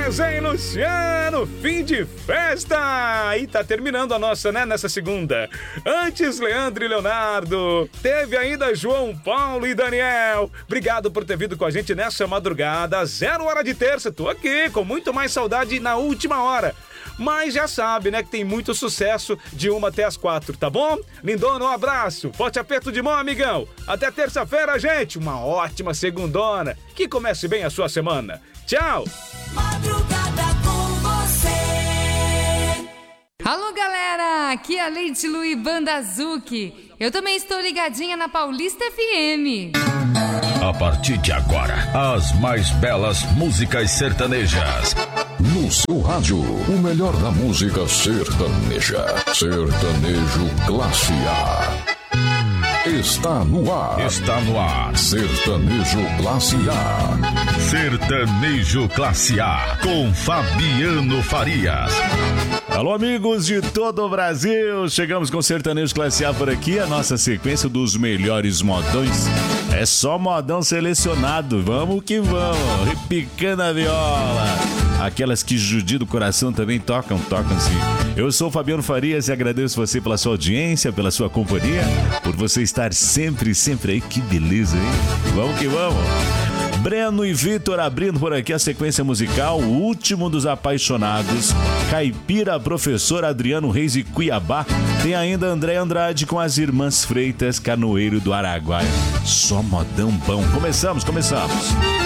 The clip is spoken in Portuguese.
César e Luciano, fim de festa! E tá terminando a nossa, né, nessa segunda. Antes, Leandro e Leonardo. Teve ainda João Paulo e Daniel. Obrigado por ter vindo com a gente nessa madrugada. 0 hora de terça, tô aqui com muito mais saudade na última hora. Mas já sabe, né, que tem muito sucesso de 1 até as 4, tá bom? Lindona, um abraço, forte aperto de mão, amigão. Até terça-feira, gente. Uma ótima segundona. Que comece bem a sua semana. Tchau! Madrugada com você. Alô, galera! Aqui é a Leite Lu e Banda Azuki. Eu também estou ligadinha na Paulista FM. A partir de agora, as mais belas músicas sertanejas. No seu rádio, o melhor da música sertaneja. Sertanejo Classe A. Está no ar. Está no ar. Sertanejo Classe A. Sertanejo Classe A. Com Fabiano Farias. Alô, amigos de todo o Brasil. Chegamos com Sertanejo Classe A por aqui. A nossa sequência dos melhores modões. É só modão selecionado. Vamos que vamos. Repicando a viola. Aquelas que judiam do coração também tocam sim. Eu sou o Fabiano Farias e agradeço você pela sua audiência, pela sua companhia, por você estar sempre aí. Que beleza, hein? Vamos que vamos. Breno e Vitor abrindo por aqui a sequência musical, o último dos apaixonados, Caipira, Professor Adriano Reis e Cuiabá. Tem ainda André Andrade com as Irmãs Freitas, Canoeiro do Araguaia. Só modão bom. Começamos.